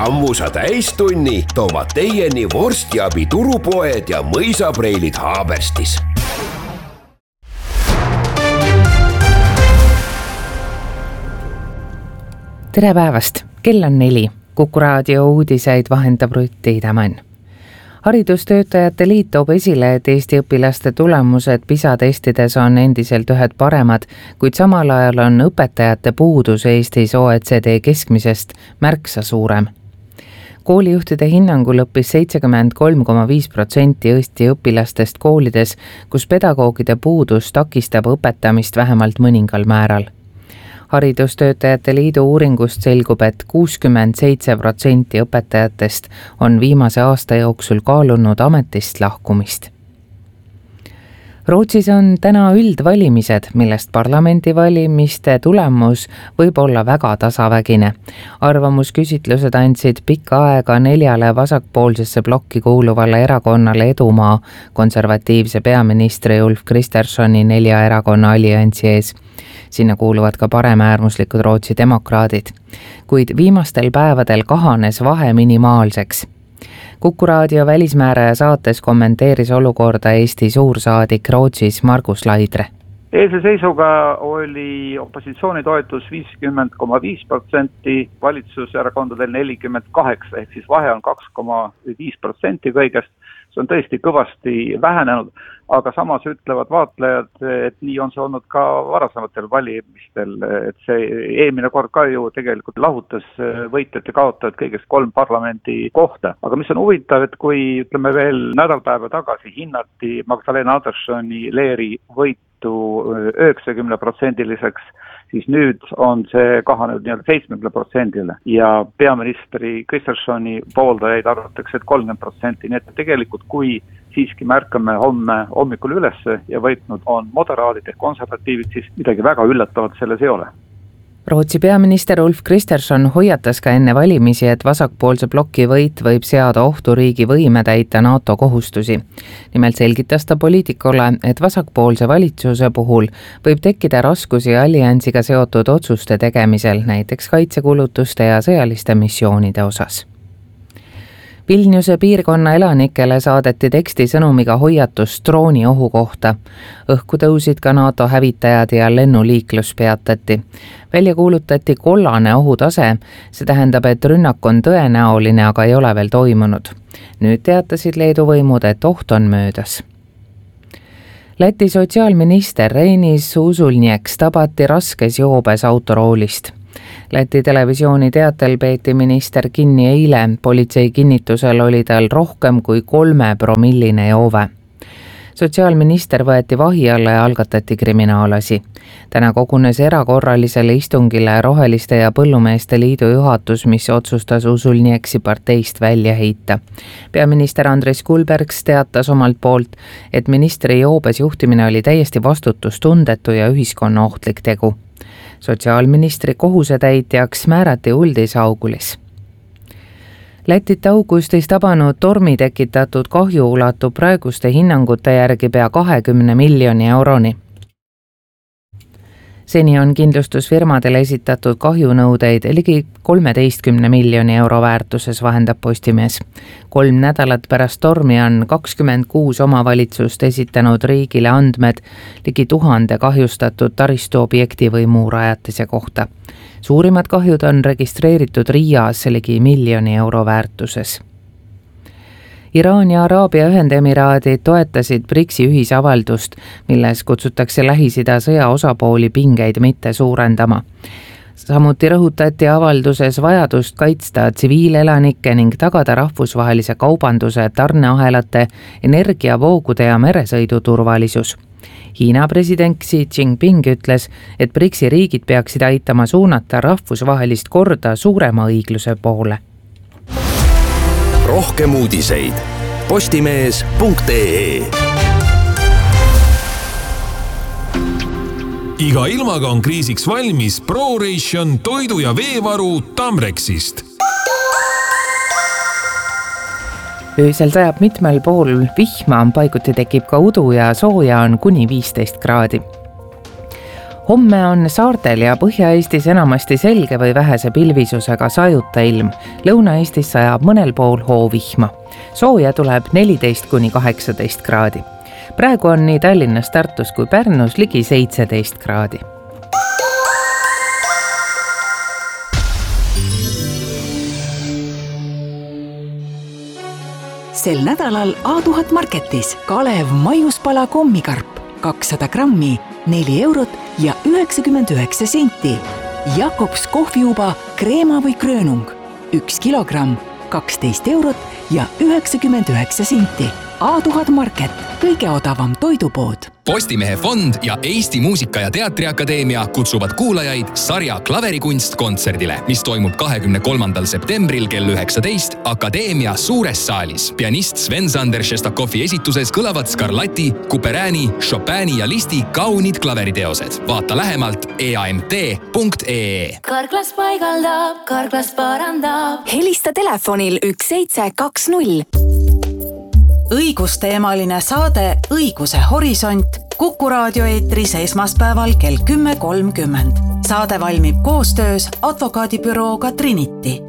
Sammusa täistunni toovad teieni vorstiabi turupoed ja mõisapreilid Haaberstis. Tere päevast! Kell on 4. Kuku raadio uudiseid vahendab Rutt Iidemann. Haridustöötajate liit toob esile, et Eesti õpilaste tulemused PISA-testides on endiselt ühed paremad, kuid samal ajal on õpetajate puudus Eestis OECD keskmisest märksa suurem. Koolijuhtide hinnangul õppis 73,5% Eesti õpilastest koolides, kus pedagoogide puudus takistab õpetamist vähemalt mõningal määral. Haridustöötajate liidu uuringust selgub, et 67% õpetajatest on viimase aasta jooksul kaalunud ametist lahkumist. Rootsis on täna üldvalimised, millest parlamendivalimiste tulemus võib olla väga tasavägine. Arvamusküsitlused andsid pikka aega 4 vasakpoolsesse blokki kuuluvale erakonnale Edumaa konservatiivse peaministri Ulf Kristerssoni 4 erakonna alliansi ees. Sinna kuuluvad ka paremäärmuslikud Rootsi demokraadid, kuid viimastel päevadel kahanes vahe minimaalseks. Kuku raadio välismääraja saates kommenteeris olukorda Eesti suursaadik Rootsis Margus Laidre. Eilse seisuga oli opositsiooni toetus 50,5%, valitsuserakondadel 48%, ehk siis vahe on 2,5% kõigest. See on tõesti kõvasti vähenenud, aga samas ütlevad vaatlejad, et nii on see olnud ka varasematel valimistel, et see eelmine kord ka ju tegelikult lahutas võitjad ja kaotajad kõigest 3 parlamendi kohta. Aga mis on huvitav, et kui ütleme veel nädalpäeva tagasi hinnati Magdalena Anderssoni Leeri võitu 90%-liseks, siis nüüd on see kahanenud 70%-le ja peaministri Kristerssoni pooldajaid arvatakse, et 30%, nii et tegelikult kui siiski märkame homme hommikul ülesse ja võitnud on moderaadid ehk konservatiivid, siis midagi väga üllatavat selles ei ole. Rootsi peaminister Ulf Kristersson hoiatas ka enne valimisi, et vasakpoolse bloki võit võib seada ohtu riigi võime täita NATO kohustusi. Nimelt selgitas ta poliitikule, et vasakpoolse valitsuse puhul võib tekkida raskusi alliansiga seotud otsuste tegemisel, näiteks kaitsekulutuste ja sõjaliste missioonide osas. Vilniuse piirkonna elanikele saadeti tekstisõnumiga hoiatus drooni ohu kohta. Õhku tõusid ka NATO hävitajad ja lennuliiklus peatati. Välja kuulutati kollane ohutase, see tähendab, et rünnak on tõenäoline, aga ei ole veel toimunud. Nüüd teatasid Leedu võimud, et oht on möödas. Läti sotsiaalminister Reinis Usulnieks tabati raskes joobes autoroolist. Läti televisiooni teatel peeti minister kinni eile, politsei kinnitusel oli tal rohkem kui 3-promilline joove. Sotsiaalminister võeti vahi alla ja algatati kriminaalasi. Täna kogunes erakorralisele istungile Roheliste ja Põllumeeste liidu juhatus, mis otsustas Usulnieksi parteist välja heita. Peaminister Andres Kulbergs teatas omalt poolt, et ministri joobes juhtimine oli täiesti vastutustundetu ja ühiskonna ohtlik tegu. Sotsiaalministri kohusetäitjaks määrati Uldis Augulis. Lätit augustis tabanud tormi tekitatud kahju ulatub praeguste hinnangute järgi pea 20 miljoni euroni. Seni on kindlustusfirmadele esitatud kahjunõudeid ligi 13 miljoni euro väärtuses, vahendab Postimees. 3 nädalat pärast tormi on 26 omavalitsust esitanud riigile andmed ligi 1000 kahjustatud taristuobjekti või muu rajatise kohta. Suurimad kahjud on registreeritud Riias ligi 1 miljoni euro väärtuses. Iraan ja Araabia Ühendemiraadid toetasid BRICS-i ühisavaldust, milles kutsutakse Lähis-Ida sõja osapooli pingeid mitte suurendama. Samuti rõhutati avalduses vajadust kaitsta tsiviilelanikke ning tagada rahvusvahelise kaubanduse, tarneahelate, energiavoogude ja meresõidu turvalisus. Hiina president Xi Jinping ütles, et BRICS-i riigid peaksid aitama suunata rahvusvahelist korda suurema õigluse poole. Rohkem uudiseid postimees.ee. Iga ilmaga on kriisiks valmis ProRation toidu- ja veevaru Tamrexist. Öösel sajab mitmel pool vihma, paiguti tekib ka udu ja sooja on kuni 15 kraadi. homme on saartel ja Põhja-Eestis enamasti selge või vähese pilvisusega sajuta ilm. Lõuna-Eestis sajab mõnel pool hoovihma. Sooja tuleb 14–18 kraadi. Praegu on nii Tallinnas, Tartus kui Pärnus ligi 17 kraadi. Sel nädalal A1000 Marketis Kalev maiuspala kommikarp 200 grammi, 4 eurot ja 99 senti. Jakobs kohviuba kreema või kröönung 1 kilogramm, 12 eurot ja 99 senti. A1000 Market, kõige odavam toidupood. Postimehe fond ja Eesti Muusika- ja Teatriakadeemia kutsuvad kuulajaid sarja Klaverikunst kontserdile, mis toimub 23. septembril kell 19 Akadeemia suures saalis. Pianist Sven-Sander Šestakovi esituses kõlavad Scarlatti, Couperini, Chopini ja Listi kaunid klaveriteosed. Vaata lähemalt eamt.ee. Karklas paigaldab, karklas parandab. Helista telefonil 1720. Õigusteemaline saade Õiguse horisont Kuku raadio eetris esmaspäeval kell 10.30. Saade valmib koostöös advokaadibürooga Trinity.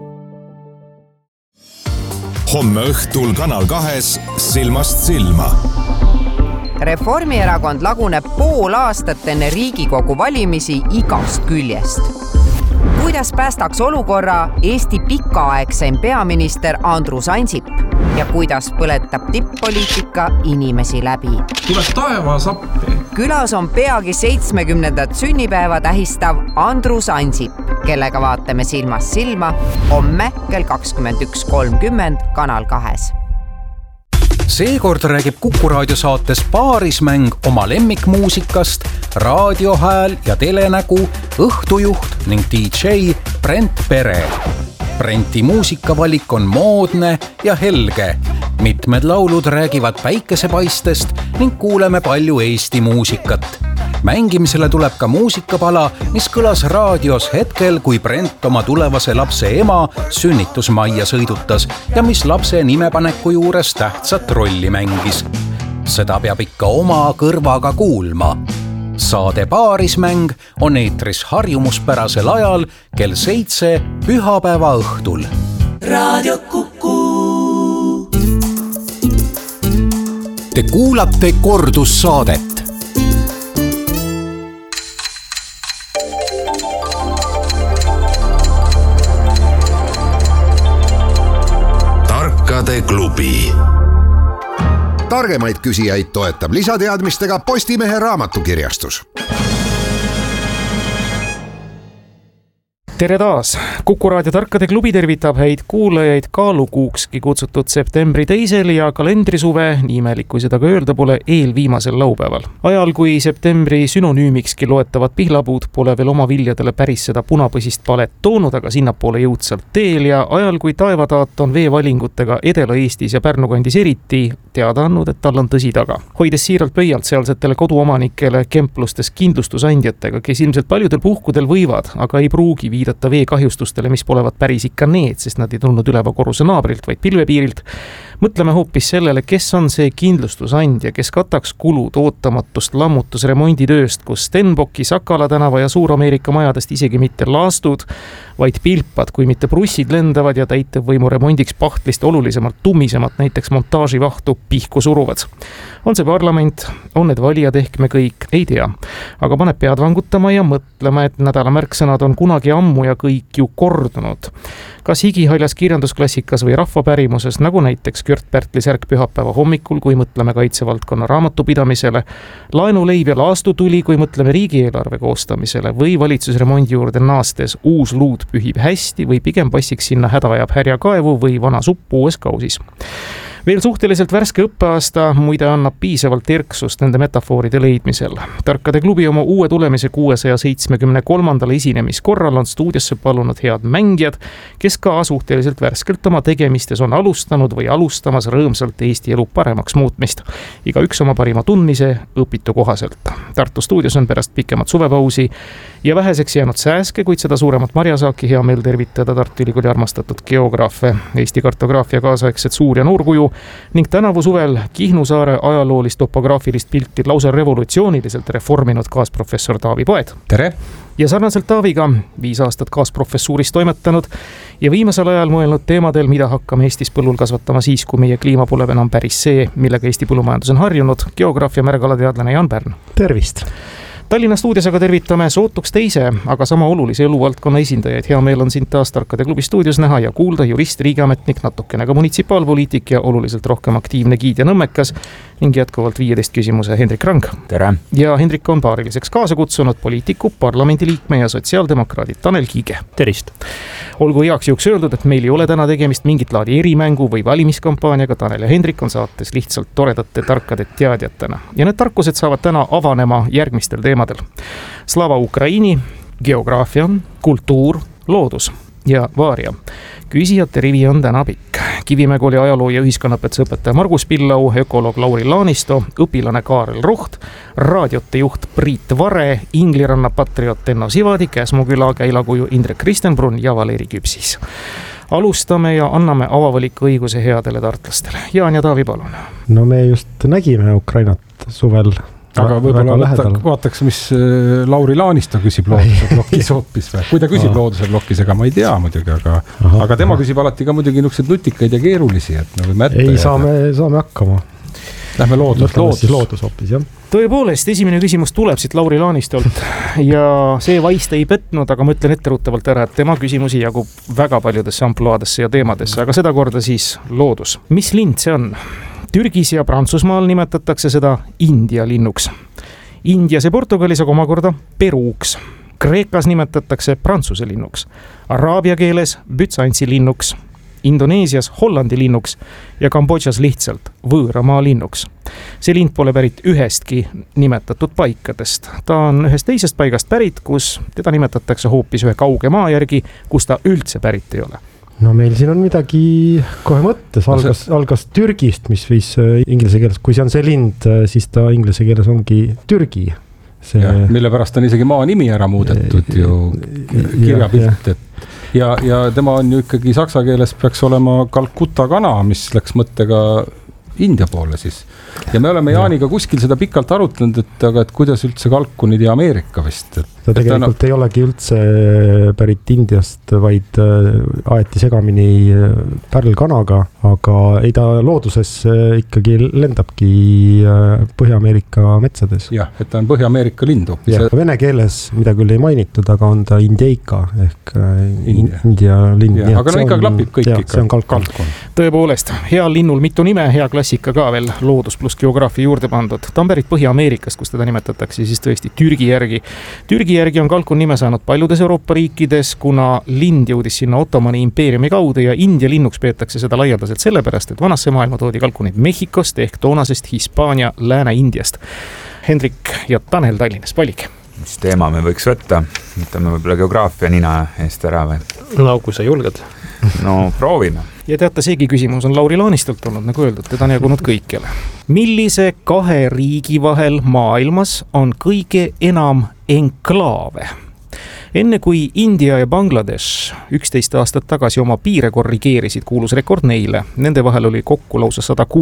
Homme õhtul Kanal 2 Silmast silma. Reformierakond laguneb pool aastat enne Riigikogu valimisi igast küljest. Kuidas päästaks olukorra Eesti pikaaegseim peaminister Andrus Ansip ja kuidas põletab tipp-poliitika inimesi läbi? Tuleb taevas appi. Külas on peagi 70. sünnipäeva tähistav Andrus Ansip, kellega vaatame silmast silma homme kell 21.30 Kanal 2. Seekord räägib Kuku raadio saates Paarismäng oma lemmikmuusikast, raadiohääl ja telenägu, õhtujuht ning DJ Brent Pere. Brenti muusikavalik on moodne ja helge. Mitmed laulud räägivad päikesepaistest ning kuuleme palju Eesti muusikat. Mängimisele tuleb ka muusikapala, mis kõlas raadios hetkel, kui Brent oma tulevase lapse ema sünnitusmajja sõidutas ja mis lapse nimepaneku juures tähtsat rolli mängis. Seda peab ikka oma kõrvaga kuulma. Saade Paarismäng on eetris harjumuspärasel ajal kell 7 pühapäeva õhtul. Raadio Kuku. Te kuulate kordussaadet. Tarkade klubi. Targemaid küsijaid toetab lisateadmistega Postimehe raamatukirjastus. Tere taas! Kuku raadio Tarkade klubi tervitab häid kuulajaid kaalukuukski kutsutud septembri 2. ja kalendrisuve, nii imelik kui seda ka öelda pole, eelviimasel laupäeval. Ajal, kui septembri sünonüümikski loetavad pihlapuud pole veel oma viljadele päris seda punapõsist palet toonud, aga sinnapoole jõudsalt teel ja ajal, kui taevataat on veevalingutega Edela-Eestis ja Pärnu kandis eriti teada andnud, et tal on tõsi taga. Hoides siiralt pöialt sealsetele koduomanikele kemplustes kindlustusandjatega, kes ilmselt paljudel puhkudel võivad, aga ei pruugi viidata veekahjustustele, mis polevad päris ikka need, sest nad ei tulnud üleva korruse naabrilt, vaid pilvepiirilt. Mõtleme hoopis sellele, kes on see kindlustusandja, kes kataks kulud ootamatust lammutusremonditööst, kus Stenbocki, Sakala tänava ja Suur-Ameerika majadest isegi mitte laastud, vaid pilpad, kui mitte brussid lendavad ja täitevvõimu remondiks pahtlist olulisemalt tummisemat, näiteks montaaživahtu pihku suruvad. On see parlament, on need valijad ehk me kõik, ei tea. Aga paneb pead vangutama ja mõtlema, et nädala märksõnad on kunagi ammu ja kõik ju kordunud. Kas higihaljas kirjandusklassikas või rahvapärimuses, nagu näiteks Kört Pärtli särk pühapäeva hommikul, kui mõtleme kaitsevaldkonna raamatupidamisele, laenuleib ja laastutuli, kui mõtleme riigieelarve koostamisele või valitsusremondi juurde naastes uus luud pühib hästi või pigem passiks sinna häda ajab härjakaevu või vana suppu uues kausis. Veel suhteliselt värske õppeaasta muide annab piisavalt erksust nende metafooride leidmisel. Tarkade klubi oma uue tulemise 673. esinemiskorral on stuudiosse palunud head mängijad, kes ka suhteliselt värskelt oma tegemistes on alustanud või alustamas rõõmsalt Eesti elu paremaks muutmist. Iga üks oma parima tundmise õpitu kohaselt. Tartu stuudios on pärast pikemat suvepausi ja väheseks jäänud sääske, kuid seda suuremat marjasaaki hea meel tervitada Tartu Ülikooli armastatud geograafe, Eesti kartograafia kaasaegset suur- ja noorkuju, ajalugu ning tänavu suvel Kihnu saare ajaloolist topograafilist pilti lausa revolutsiooniliselt reforminud kaasprofessor Taavi Poed. Tere! Ja sarnaselt Taaviga 5 aastat kaasprofessuuris toimetanud ja viimasel ajal mõelnud teemadel, mida hakkame Eestis põllul kasvatama siis, kui meie kliima pole enam päris see, millega Eesti põllumajandus on harjunud, geograafia märgalateadlane Jaan Pärn. Tervist! Tallinna stuudios aga tervitame sootuks teise, aga sama olulise eluvaldkonna esindajaid. Hea meel on sind taas Tarkade klubi stuudios näha ja kuulda jurist, riigiametnik, natukene ka munitsipaalpoliitik ja oluliselt rohkem aktiivne giid ja nõmmekas ning jätkuvalt 15 küsimuse Hendrik Rang. Tere! Ja Hendrik on paariliseks kaasa kutsunud poliitiku, parlamendiliikme ja sotsiaaldemokraadid Tanel Kiige. Tervist! Olgu heaks juhuks öeldud, et meil ei ole täna tegemist mingit laadi erimängu või valimiskampaaniaga. Tanel ja Hendrik on saates lihtsalt toredate tarkade teadjatena. Ja need tarkused saavad täna avanema järgmistel teemadel. Slava Ukraini, geograafia, kultuur, loodus ja vaaria. Küsijate rivi on täna pikk. Kivimäe kooli ajaloo ja ühiskonnaõpetuse õpetaja Margus Pillau, ökoloog Lauri Laanisto, õpilane Kaarel Roht, raadiote juht Priit Vare, Ingliranna patriot Enno Sivadi, Käsmuküla käilakuju Indrek Kristenbrunn ja Valeri Küpsis. Alustame ja anname avavaliku õiguse headele tartlastele. Jaan ja Taavi, palun. No me just nägime Ukrainat suvel. Aga võib-olla vaataks, mis Lauri Laanisto küsib looduse blokis hoopis või? Kui ta küsib looduse blokis, ega ma ei tea muidugi, aga tema küsib alati ka muidugi niisugused nutikaid ja keerulisi, et me võime ette ei, saame hakkama. Lähme loodus hoopis, jah. Tõepoolest, esimene küsimus tuleb siit Lauri Laanistolt ja see vaist ei petnud, aga ma ütlen etteruttavalt ära, et tema küsimusi jagub väga paljudesse ampluaadesse ja teemadesse, aga seda korda siis loodus. Mis lind see on? Türgis ja Prantsusmaal nimetatakse seda India linnuks. Indias ja Portugalis aga omakorda Peruuks. Kreekas nimetatakse Prantsuse linnuks. Araabia keeles Bütsantsi linnuks. Indoneesias Hollandi linnuks ja Kambodžas lihtsalt võõramaa linnuks. See lind pole pärit ühestki nimetatud paikadest. Ta on ühest teisest paigast pärit, kus teda nimetatakse hoopis ühe kauge maa järgi, kus ta üldse pärit ei ole. No meil siin on midagi kohe mõttes, algas Türgist, mis viis inglise keeles, kui see on see lind, siis ta inglise keeles ongi Türgi. Mille pärast on isegi maa nimi ära muudetud ju kirjapilt, ja tema on ju ikkagi saksa keeles peaks olema Calcutta kana, mis läks mõttega India poole siis. Ja me oleme Jaaniga kuskil seda pikalt arutlenud, et kuidas üldse kalkunid ja Ameerika vist. Ta tegelikult ei olegi üldse pärit Indiast, vaid aeti segamini pärlkanaga, aga ei ta looduses ikkagi lendabki Põhja-Ameerika metsades. Jah, et ta on Põhja-Ameerika lind. Vene keeles, mida küll ei mainitud, aga on ta Indeika ehk India lind. Aga no ikka klapib kõik ikka. See on kalkun. Tõepoolest, hea linnul mitu nime, hea klassika ka veel loodus pluss geograafia juurde pandud. Ta on pärit Põhja-Ameerikast, kus teda nimetatakse siis tõesti Türgi järgi. Türgi järgi on kalkun nime saanud paljudes Euroopa riikides, kuna lind jõudis sinna Ottomani impeeriumi kaudu ja India linnuks peetakse seda laialdaselt sellepärast, et vanasse maailma toodi kalkunid Mehhikost ehk toonasest Hispaania Lääne-Indiast. Hendrik ja Tanel Tallinnas, valige. Mis teema me võiks võtta? Võtame võib-olla geograafia nina eest ära või? No kui sa julged. No proovime. Ja teate, seegi küsimus on Lauri Laanistolt olnud, nagu öeldud, teda on jagunud kõikjale. Millise 2 riigi vahel maailmas on kõige enam enklaave? Enne kui India ja Bangladesh 11 aastat tagasi oma piire korrigeerisid, kuulus rekord neile. Nende vahel oli kokku lausa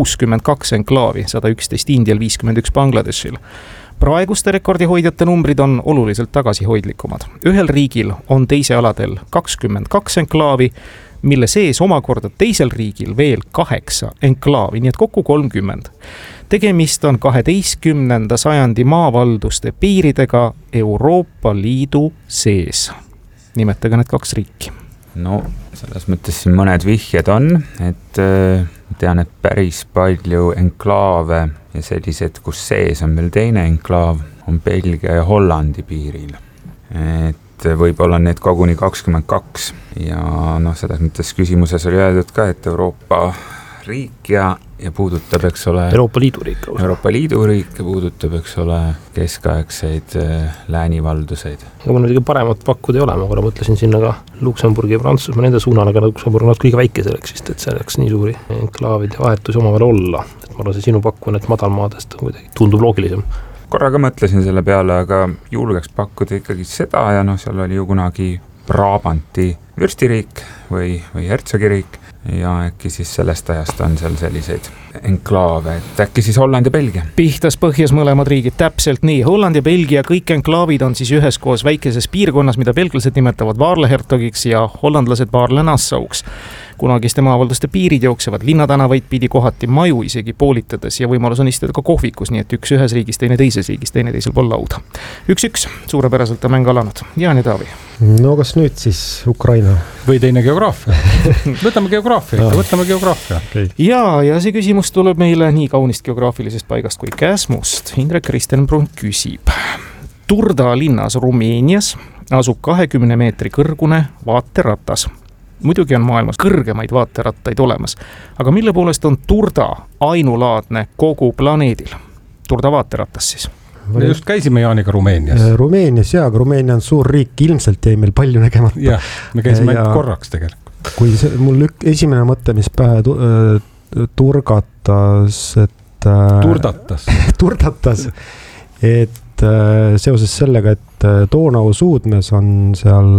162 enklaavi, 111 Indial, 51 Bangladeshil. Praeguste rekordihoidjate numbrid on oluliselt tagasihoidlikumad. Ühel riigil on teise aladel 22 enklaavi, mille sees omakorda teisel riigil veel 8 enklaavi, nii et kokku 30. Tegemist on 12. sajandi maavalduste piiridega Euroopa Liidu sees. Nimetage need 2 riiki. No, selles mõttes siin mõned vihjed on, et tean, et päris palju enklaave ja sellised, kus sees on veel teine enklaav, on Belgia ja Hollandi piiril. Et võib-olla need koguni 22 ja selles mõttes küsimuses oli öeldud ka, et Euroopa riik ja puudutab, eks ole, Euroopa Liidu riik. Euroopa Liidu riik ja puudutab, eks ole, keskaegseid läänivalduseid. Ja mul muidugi paremat pakkuda ei ole, ma korra mõtlesin sinna ka Luksemburgi ja Prantsusmaa nende suunal, aga Luksemburg on natuke kõige väike selleks, sest et selleks nii suuri enklaavide vahetusi omavahel olla. Et ma arvan, see sinu pakku need madalmaadest kuidagi tundub loogilisem. Korraga mõtlesin selle peale, aga julgeks pakkuda ikkagi seda ja seal oli ju kunagi Brabanti vürstiriik või hertsogiriik. ja äkki siis sellest ajast on seal selliseid enklaave, et äkki siis Holland ja Belgia. Pihtas põhjas mõlemad riigid, täpselt nii. Holland ja Belgia, kõik enklaavid on siis üheskoos väikeses piirkonnas, mida belglased nimetavad Vaarle-Hertogiks ja hollandlased Vaarle-Nassauks. Kunagiste maavalduste piirid jooksevad linnatänavaid pidi, kohati maju isegi poolitades ja võimalus on istuda ka kohvikus, nii et üks ühes riigis, teine teises riigis, teine teisel pool lauda. 1-1, suurepäraselt on mäng alanud. Jaan ja Taavi. No kas nüüd siis Ukraina? Või teine geograafia? Võtame geograafia. Okay. Ja see küsimus tuleb meile nii kaunist geograafilisest paigast kui Käsmust. Indrek Ristenbrun küsib. Turda linnas Rumeenias asub 20 meetri kõrgune vaateratas. Muidugi on maailmas kõrgemaid vaaterattaid olemas, aga mille poolest on Turda ainulaadne kogu planeedil? Turda vaateratas siis. Me just käisime Jaaniga Rumeenias. Rumeenias aga Rumeenia on suur riik, ilmselt jäi meil palju nägemata. Jah, me käisime korraks tegelikult. Kui mul esimene mõte, mis pähe turdatas, et seoses sellega, et Donau suudmes on seal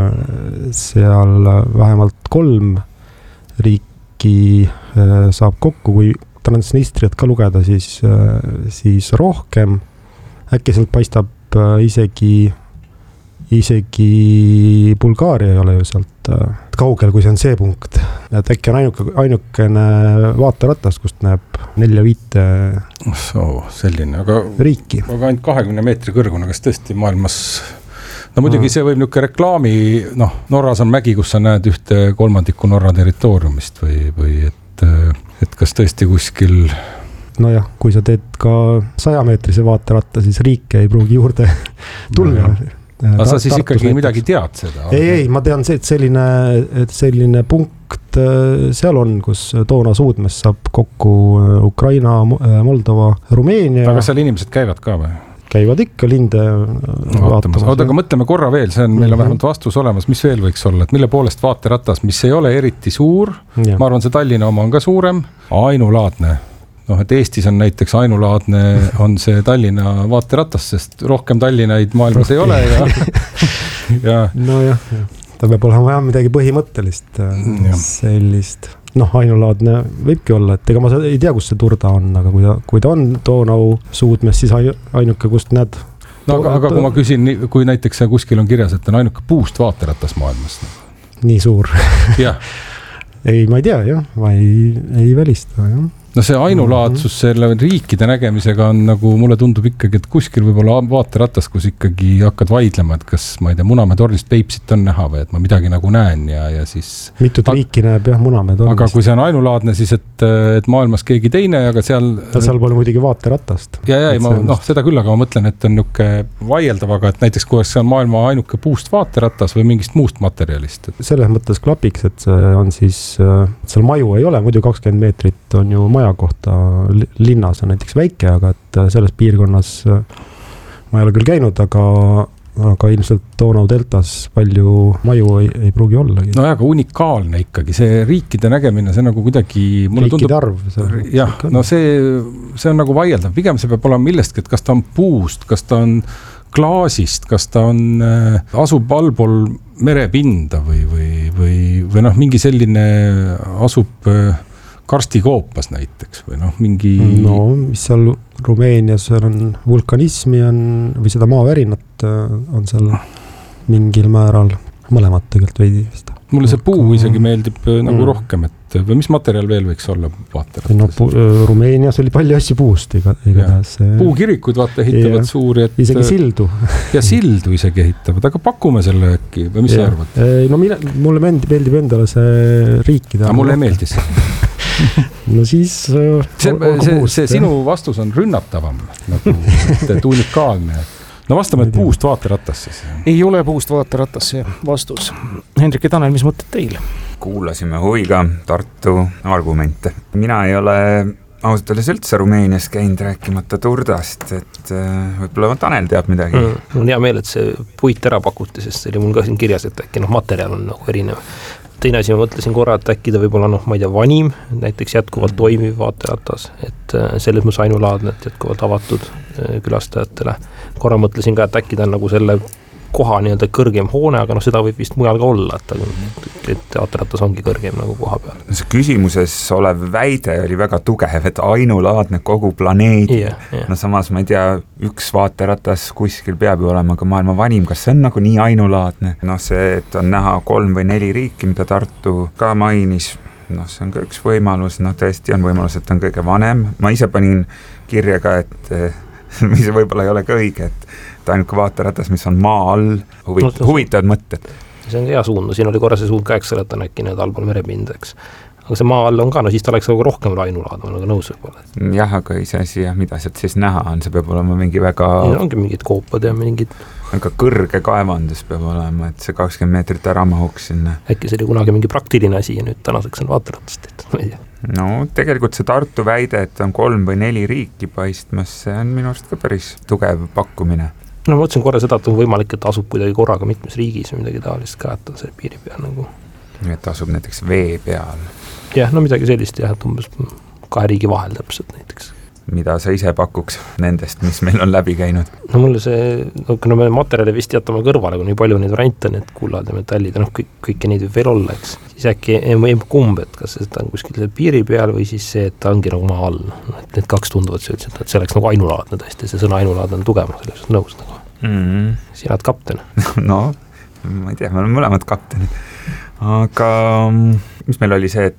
vähemalt 3 riiki saab kokku, kui Transnistriat ka lugeda, siis rohkem. Äkki sealt paistab isegi Bulgaaria ei ole ju sealt kaugel, kui see on see punkt. Et äkki on ainukene vaateratas, kust näeb 4-5 selline, riiki. Aga ainult 20 meetri kõrgune, kas tõesti maailmas... No muidugi see võib niisugune reklaami, Norras on mägi, kus sa näed 1/3 Norra territooriumist või et kas tõesti kuskil... Nojah, kui sa teed ka 100-meetrise vaateratta, siis riike ei pruugi juurde tulla. Aga sa siis ikkagi midagi tead seda? Ei, ma tean see, et selline punkt seal on, kus Donau suudmes saab kokku Ukraina, Moldova, Rumeenia. Aga seal inimesed käivad ka või? Käivad ikka linde vaatamas. Aga mõtleme korra veel, meil on vähemalt vastus olemas, mis veel võiks olla, et mille poolest vaateratas, mis ei ole eriti suur, ma arvan, see Tallinna oma on ka suurem, ainulaadne. Et Eestis on näiteks ainulaadne on see Tallinna vaateratas, sest rohkem Tallinnaid maailmas ei ole ja... Nojah, ta peab olema midagi põhimõttelist sellist. Ainulaadne võibki olla, et ega ma ei tea, kus see Turda on, aga kui ta on Donau suudmes, siis ainuke, kust näed... Aga kui ma küsin, kui näiteks kuskil on kirjas, et on ainuke puust vaateratas maailmas. Nii suur. Jah. Ei, ma ei tea, ma ei välista, jah. No see ainulaadsus selle riikide nägemisega on nagu, mulle tundub ikkagi, et kuskil võib-olla vaateratas, kus ikkagi hakkad vaidlema, et kas, ma ei tea, Munamäe tornist Peipsit on näha või et ma midagi nagu näen ja siis... Mitut riiki näeb Munamäe tornist. Aga kui see on ainulaadne, siis et maailmas keegi teine, aga seal... Seal pole muidugi vaateratast. Seda küll, aga ma mõtlen, et on niuke vaieldava, aga et näiteks kui see on maailma ainuke puust vaateratas või mingist muust materjalist. Selles mõttes klapiks, et see on siis... Seal maju ei ole, muidu 20 meetrit on ju maja kohta linnas on näiteks väike, aga et selles piirkonnas ma ei ole küll käinud, aga ilmselt Donau deltas palju maju ei pruugi ollagi. No aga unikaalne ikkagi, see riikide nägemine, see nagu kuidagi... Riikide arv. Jah, see on nagu vaieldab, pigem see peab olema millestki, et kas ta on puust, kas ta on klaasist, kas ta on, asub allpool merepinda või mingi selline asub... karstikoopas näiteks või mingi... mis seal Rumeenias on vulkanismi või seda maavärinat on seal mingil määral mõlemad tegelikult veidi vist. Mulle see puu isegi meeldib nagu rohkem, et või mis materjal veel võiks olla vaateratas? Rumeenias oli palju asju puust igatahes. Puukirikud ehitavad suuri, et... Isegi sildu. Ja sildu isegi ehitavad, aga pakume selle äkki või mis sa arvad? Mulle meeldib endale see riikide... Aga mulle ei meeldis. No siis... See sinu vastus on rünnatavam, nagu unikaalne. No vastame, et puust vaateratas siis. Ei ole puust vaateratas see vastus. Hendrik ja Tanel, mis mõtted teil? Kuulasime huviga Tartu argumente. Mina ei ole ausalt öeldes üldse Rumeenias käinud rääkimata Turdast, et võib-olla Tanel teab midagi. Mul on hea meel, et see puit ära pakuti, sest see oli mul ka siin kirjas, et äkki materjal on nagu erinev. Teine asi, ma mõtlesin korra, et äkki ta võib-olla, ma ei tea, vanim, näiteks jätkuvalt toimiv vaateratas, et selles mõttes ainulaadne, et jätkuvalt avatud külastajatele. Korra mõtlesin ka, et äkki ta on nagu selle koha nii-öelda kõrgem hoone, aga seda võib vist mujal ka olla, et teaterratas ongi kõrgem nagu koha peal. See küsimuses olev väide oli väga tugev, et ainulaadne kogu planeedi. No samas ma ei tea, üks vaateratas kuskil peab ju olema ka maailma vanim, kas see on nagu nii ainulaadne? See, et on näha 3 või 4 riiki, mida Tartu ka mainis, see on ka üks võimalus, tõesti on võimalus, et on kõige vanem. Ma ise panin kirja ka, et mis võib-olla ei ole ka õige, et ainuke vaateratas, mis on maa all, huvitavad mõtted. See on hea suund, siin oli korra see suund ka, eks selle, et on äkki need allpool merepind, eks. Aga see maa all on ka, siis ta oleks nagu rohkem ainulaad, ma nagu nõus võib-olla. Jah, aga ise siia, mida sealt siis näha on, see peab olema mingi väga... ongi mingid koopad ja mingid... Väga kõrge kaevandus peab olema, et see 20 meetrit ära mahuks sinna. Äkki see oli kunagi mingi praktiline asi ja nüüd tänaseks on vaatratast, et ma ei tea. No tegelikult see Tartu väide, et on 3 või 4 riiki paistmas, see on minu arust ka päris tugev pakkumine. No ma mõtlesin korra seda, et on võimalik, et asub kuidagi korraga mitmes riigis või midagi taolist ka, et on see piiri peal nagu. Et asub näiteks vee peal. Jah, no midagi sellist jah, et umbes 2 riigi vahel täpselt näiteks. Mida sa ise pakuks nendest, mis meil on läbi käinud? No mulle see, no me materjali vist jätame kõrvale, kui nii palju neid variante, need kullad ja metallid ja kõiki neid võib veel olla, eks. Siis äkki kumb, et kas see on kuskil piiri peal või siis see, et ta ongi nagu maa all. Et need 2 tunduvad see, et see oleks nagu ainulaadne tõesti, see sõna ainulaadne on tugevama, selles nõus nagu. Sina oled kapten. No, ma ei tea, me oleme mõlemad kaptenid. Aga mis meil oli see,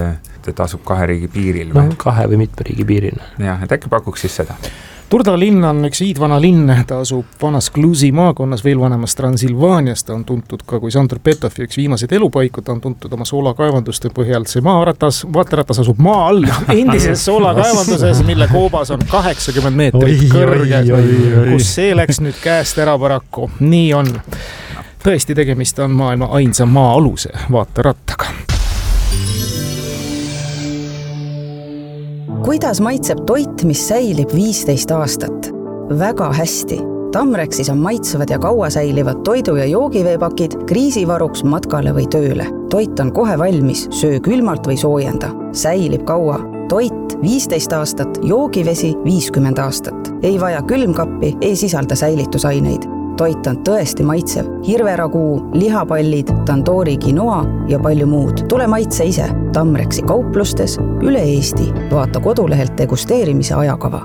et asub 2 riigi piiril? No 2 või mitme riigi piiril. Jah, et äkki pakuks siis seda? Turda linn on üks hiidvana linn, ta asub vanas Clusi maakonnas, veel vanemas Transilvaanias, ta on tuntud ka kui Sandor Petofi üks viimaseid elupaiku, ta on tuntud oma soolakaevanduste põhjal, see vaateratas asub maa all, endises soolakaevanduses, mille koobas on 80 meetrit kõrge, kus see läks nüüd käest ära paraku, nii on. Tõesti tegemist on maailma ainsa maa-aluse vaaterattaga. Kuidas maitseb toit, mis säilib 15 aastat? Väga hästi. Tamrexis on maitsevad ja kaua säilivad toidu- ja joogiveepakid kriisivaruks matkale või tööle. Toit on kohe valmis, söö külmalt või soojenda. Säilib kaua. Toit 15 aastat, joogivesi 50 aastat. Ei vaja külmkappi, ei sisalda säilitusaineid. Toit on tõesti maitsev. Hirveraguu, lihapallid, tandoori quinoa ja palju muud. Tule maitse ise. Tamrexi kauplustes üle Eesti. Vaata kodulehelt degusteerimise ajakava.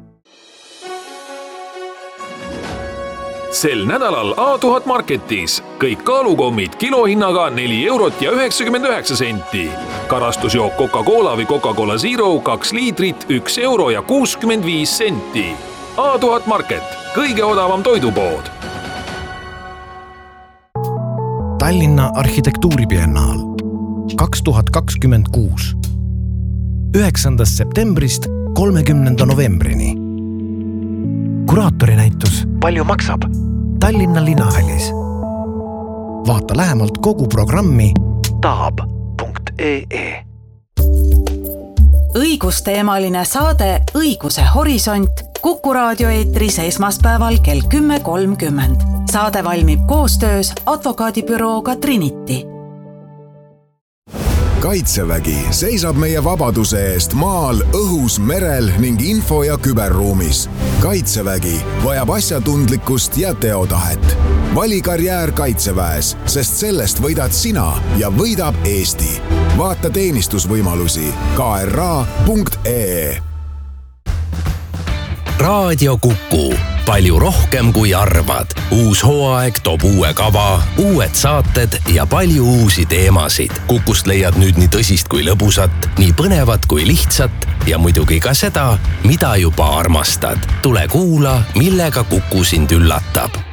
Sel nädalal A1000 Marketis kõik kaalukommid kilohinnaga 4 eurot ja 99 senti. Karastusjook Coca-Cola või Coca-Cola Zero 2 liitrit 1 euro ja 65 senti. A1000 Market, kõige odavam toidupood. Tallinna arhitektuuribiennaal 2026. 9. septembrist 30. novembrini. Kuraatori-näitus Palju maksab? Tallinna Linnahallis. Vaata lähemalt kogu programmi taab.ee. Õigusteemaline saade Õiguse horisont Kuku raadio eetris esmaspäeval kell 10.30. Saade valmib koostöös advokaadibürooga Trinity. Kaitsevägi seisab meie vabaduse eest maal, õhus, merel ning info- ja küberruumis. Kaitsevägi vajab asjatundlikkust ja teotahet. Vali karjäär Kaitseväes, sest sellest võidad sina ja võidab Eesti. Vaata teenistusvõimalusi kra.ee. Raadio Kuku. Palju rohkem kui arvad. Uus hooaeg toob uue kava, uued saated ja palju uusi teemasid. Kukust leiad nüüd nii tõsist kui lõbusat, nii põnevat kui lihtsat ja muidugi ka seda, mida juba armastad. Tule kuula, millega Kuku sind üllatab.